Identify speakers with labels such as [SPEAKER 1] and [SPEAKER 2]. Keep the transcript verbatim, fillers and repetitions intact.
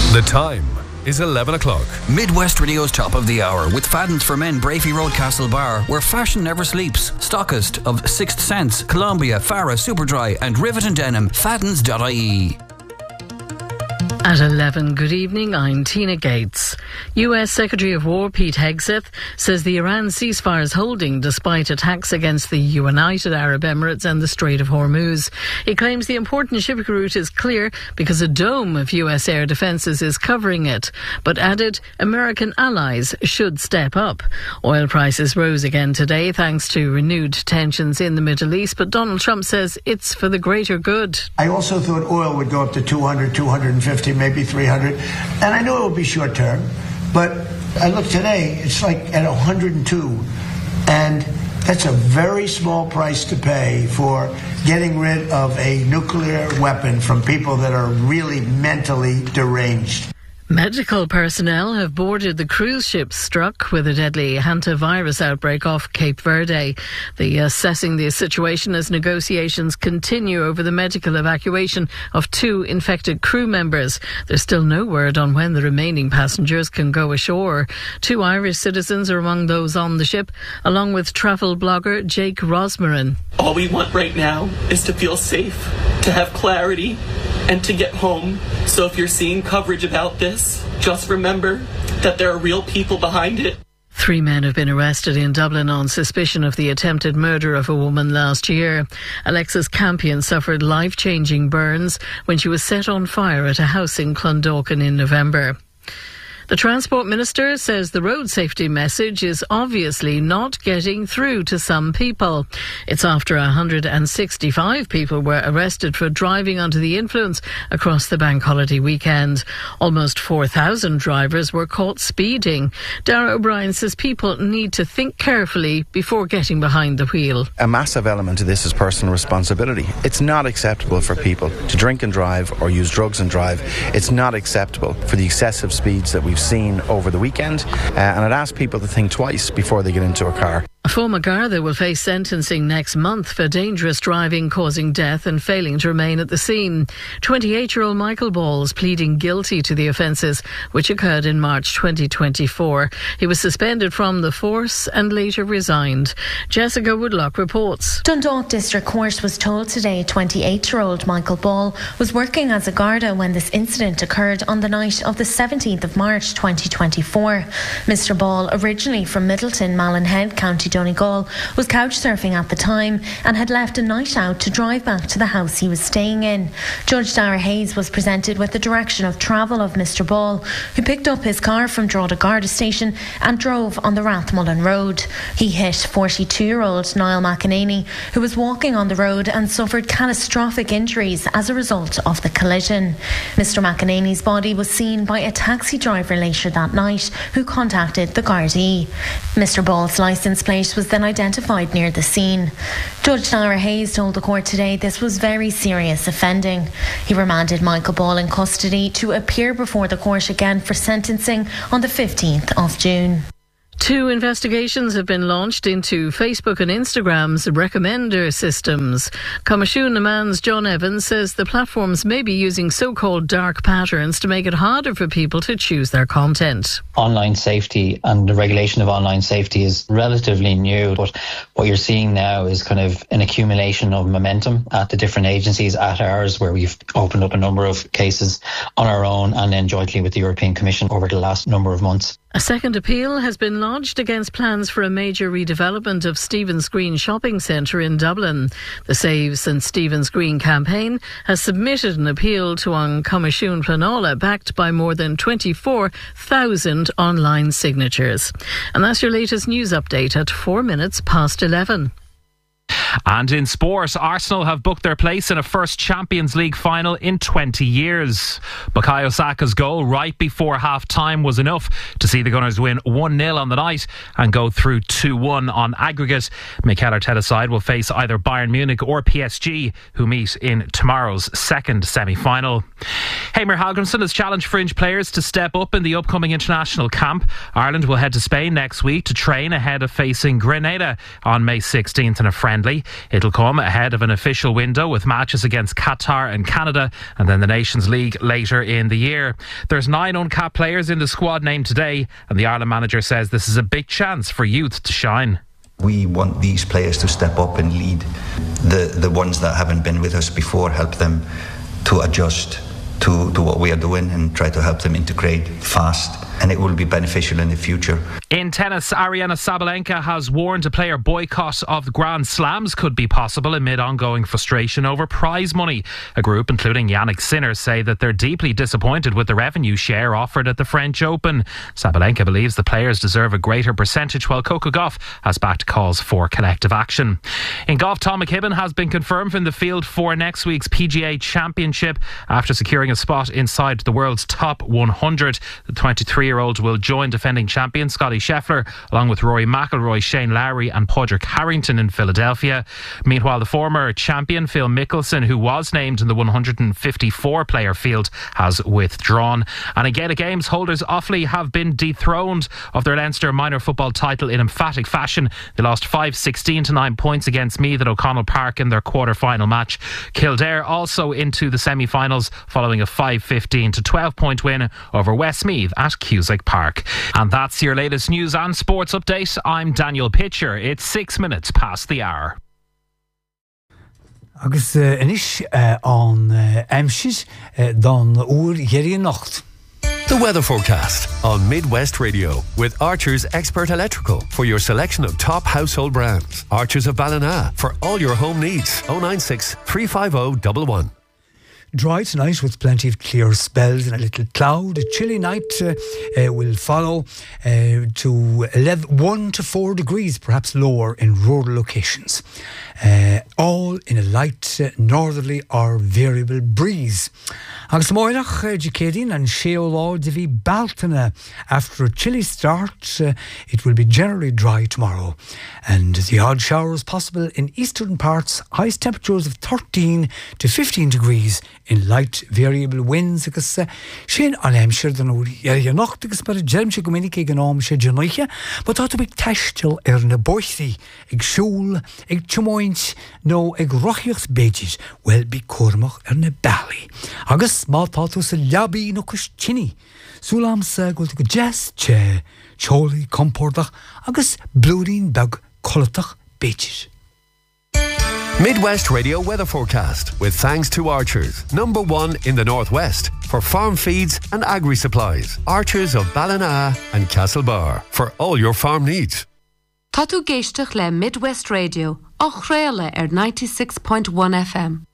[SPEAKER 1] The time is eleven o'clock.
[SPEAKER 2] Midwest Radio's top of the hour with Fadden's for Men, Brafey Road, Castlebar, where fashion never sleeps. Stockist of Sixth Sense, Columbia, Farah, Superdry and Rivet and Denim. Faddens dot I E.
[SPEAKER 3] At eleven, good evening, I'm Tina Gates. U S Secretary of War Pete Hegseth says the Iran ceasefire is holding despite attacks against the United Arab Emirates and the Strait of Hormuz. He claims the important shipping route is clear because a dome of U S air defences is covering it, but added American allies should step up. Oil prices rose again today thanks to renewed tensions in the Middle East, but Donald Trump says it's for the greater good.
[SPEAKER 4] I also thought oil would go up to two hundred, two hundred fifty, maybe three hundred, and I knew it would be short term, but I look today, it's like at one hundred two, and that's a very small price to pay for getting rid of a nuclear weapon from people that are really mentally deranged.
[SPEAKER 3] Medical personnel have boarded the cruise ship struck with a deadly hantavirus outbreak off Cape Verde. They're assessing the situation as negotiations continue over the medical evacuation of two infected crew members. There's still no word on when the remaining passengers can go ashore. Two Irish citizens are among those on the ship, along with travel blogger Jake Rosmarin.
[SPEAKER 5] All we want right now is to feel safe, to have clarity, and to get home. So if you're seeing coverage about this, just remember that there are real people behind it.
[SPEAKER 3] Three men have been arrested in Dublin on suspicion of the attempted murder of a woman last year. Alexis Campion suffered life-changing burns when she was set on fire at a house in Clondalkin in November. The Transport Minister says the road safety message is obviously not getting through to some people. It's after one hundred sixty-five people were arrested for driving under the influence across the bank holiday weekend. Almost four thousand drivers were caught speeding. Darragh O'Brien says people need to think carefully before getting behind the wheel.
[SPEAKER 6] A massive element of this is personal responsibility. It's not acceptable for people to drink and drive or use drugs and drive. It's not acceptable for the excessive speeds that we've seen over the weekend, uh, and I'd ask people to think twice before they get into a car.
[SPEAKER 3] Former Garda will face sentencing next month for dangerous driving causing death and failing to remain at the scene. twenty-eight-year-old Michael Ball is pleading guilty to the offences which occurred in March twenty twenty-four. He was suspended from the force and later resigned. Jessica Woodlock reports.
[SPEAKER 7] Dundalk District Court was told today twenty-eight-year-old Michael Ball was working as a Garda when this incident occurred on the night of the seventeenth of March twenty twenty-four. Mister Ball, originally from Middleton, Mallinhead, County Donegal, was couch surfing at the time and had left a night out to drive back to the house he was staying in. Judge Dara Hayes was presented with the direction of travel of Mister Ball, who picked up his car from Drogheda Garda Station and drove on the Rathmullen Road. He hit forty-two-year-old Niall McEnany, who was walking on the road and suffered catastrophic injuries as a result of the collision. Mister McEnany's body was seen by a taxi driver later that night, who contacted the Gardaí. Mister Ball's licence plate was then identified near the scene. Judge Dara Hayes told the court today this was very serious offending. He remanded Michael Ball in custody to appear before the court again for sentencing on the fifteenth of June.
[SPEAKER 3] Two investigations have been launched into Facebook and Instagram's recommender systems. Coimisiún na Meán's John Evans says the platforms may be using so-called dark patterns to make it harder for people to choose their content.
[SPEAKER 8] Online safety and the regulation of online safety is relatively new, but what you're seeing now is kind of an accumulation of momentum at the different agencies, at ours, where we've opened up a number of cases on our own and then jointly with the European Commission over the last number of months.
[SPEAKER 3] A second appeal has been lodged against plans for a major redevelopment of Stephen's Green Shopping Centre in Dublin. The Save St Stephen's Green campaign has submitted an appeal to An Coimisiún Pleanála backed by more than twenty-four thousand online signatures. And that's your latest news update at four minutes past eleven.
[SPEAKER 9] And in sport, Arsenal have booked their place in a first Champions League final in twenty years. Bukayo Saka's goal right before half-time was enough to see the Gunners win one nil on the night and go through two one on aggregate. Mikel Arteta's side will face either Bayern Munich or P S G, who meet in tomorrow's second semi-final. Heimir Hallgrímsson has challenged fringe players to step up in the upcoming international camp. Ireland will head to Spain next week to train ahead of facing Grenada on May sixteenth in a friendly. It'll come ahead of an official window with matches against Qatar and Canada, and then the Nations League later in the year. There's nine uncapped players in the squad named today, and the Ireland manager says this is a big chance for youth to shine.
[SPEAKER 10] We want these players to step up and lead the, the ones that haven't been with us before, help them to adjust to, to what we are doing and try to help them integrate fast, and it will be beneficial in the future.
[SPEAKER 9] In tennis, Aryna Sabalenka has warned a player boycott of the Grand Slams could be possible amid ongoing frustration over prize money. A group including Yannick Sinner say that they're deeply disappointed with the revenue share offered at the French Open. Sabalenka believes the players deserve a greater percentage, while Coco Gauff has backed calls for collective action. In golf, Tom McKibben has been confirmed in the field for next week's P G A Championship after securing a spot inside the world's top one hundred. The twenty-three-year-old will join defending champion Scotty Scheffler along with Rory McIlroy, Shane Lowry and Padraig Harrington in Philadelphia. Meanwhile, the former champion Phil Mickelson, who was named in the one hundred fifty-four player field, has withdrawn. And in Gaelic Games, holders Offaly have been dethroned of their Leinster minor football title in emphatic fashion. They lost five sixteen to nine points against Meath at O'Connell Park in their quarter-final match. Kildare also into the semi-finals following a five fifteen to twelve point win over Westmeath at Cusack Park. And that's your latest news and sports update. I'm Daniel Pitcher. It's six minutes past the hour.
[SPEAKER 11] Agus uh, inis uh, on uh, Amshis uh, don oer hierdie nacht.
[SPEAKER 1] The weather forecast on Midwest Radio with Archer's Expert Electrical for your selection of top household brands. Archer's of Ballina for all your home needs. oh nine six, three five oh, one one.
[SPEAKER 11] Dry tonight with plenty of clear spells and a little cloud. A chilly night uh, uh, will follow uh, to eleven, one to four degrees, perhaps lower in rural locations. Uh, all in a light uh, northerly or variable breeze. Agus moirach educating and sheolá de vi baltana. After a chilly start, uh, it will be generally dry tomorrow, and the odd showers possible in eastern parts. Highest temperatures of thirteen to fifteen degrees in light variable winds. Agus sin an Hampshire den oer ja nacht agus per germse gominike genam se genoiche, but dat heb ik testel er na boithi. Ik school, ik tjomoint, no ik rochigs beetjes, wel bi kormach er na bally. Agus ma tatu se labi no kuschini. Sulam se gold ik jazz che, choli kompordach, agus bloeding bug kolotach beetjes.
[SPEAKER 1] Midwest Radio weather forecast with thanks to Archers, number one in the Northwest for farm feeds and agri-supplies. Archers of Ballina and Castlebar for all your farm needs.
[SPEAKER 12] Tá tú géisteach le Midwest Radio, á chréile ar ninety-six point one F M.